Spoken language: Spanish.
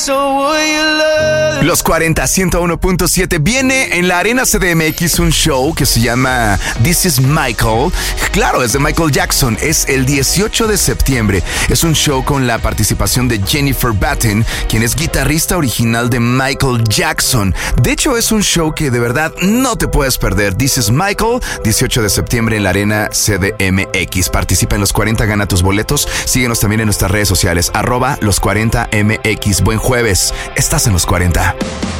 Los 40 101.7 viene en la Arena CDMX un show que se llama This is Michael. Claro, es de Michael Jackson. Es el 18 de septiembre. Es un show con la participación de Jennifer Batten, quien es guitarrista original de Michael Jackson. De hecho, es un show que de verdad no te puedes perder. This is Michael, 18 de septiembre en la Arena CDMX. Participa en Los 40, gana tus boletos. Síguenos también en nuestras redes sociales, @los40mx. Buen jueves. Estás en Los 40.